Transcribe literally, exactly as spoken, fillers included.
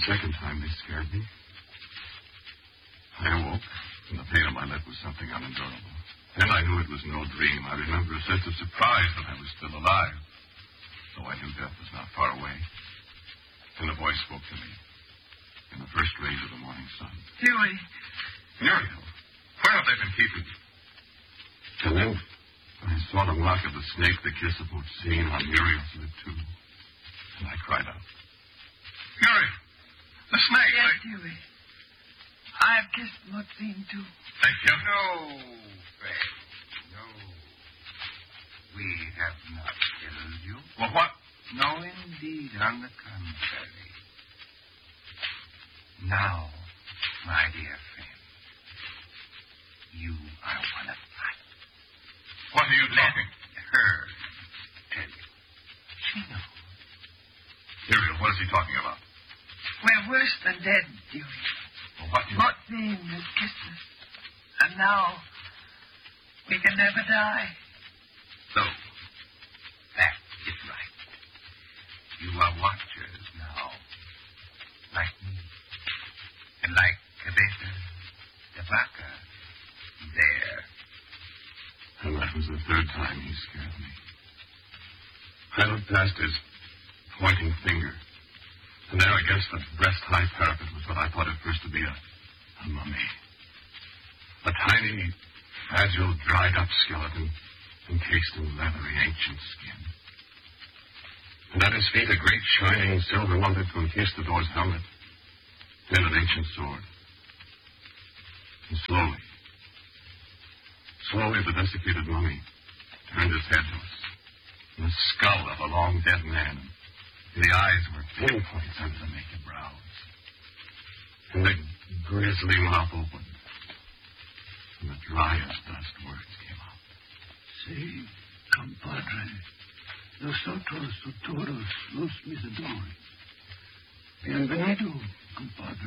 second time they scared me. I awoke, and the pain of my lip was something unendurable. Then I knew it was no dream. I remember a sense of surprise that I was still alive, though I knew death was not far away. Then a voice spoke to me in the first rays of the morning sun. Huey. Muriel, where have they been keeping you? And then I saw the mark of the snake, the kiss of Mocene on Muriel's lip, too. And I cried out. Muriel, the snake! Yes, I... Huey. I've kissed Mocene, too. Thank you. No, Fred. No. We have not killed you. Well, what? No, indeed. On the contrary. Now, my dear friend, you are one of mine. What are you talking? Let her tell you. She knows. Muriel, what is he talking about? We're worse than dead, Huey. Well, what do you... Mocene has kissed us. And now, we can never die. So, that is right. You are watchers now. Like me. And like Cabeza de Vaca. There. And that was the third time he scared me. I looked past his pointing finger. And there against the breast-high parapet was what I thought at first to be a, a mummy. A tiny, fragile, dried-up skeleton encased in leathery, ancient skin. And at his feet, a great, shining silver mounted to encase the door's helmet. Then an ancient sword. And slowly, slowly the desiccated mummy turned his head to us. And the skull of a long-dead man. And the eyes were pinpoints under the naked brows. And the grisly mouth opened. And the dry as dust words came out. Sí, compadre. Nosotros, todos, los misadores. Bienvenido, compadre.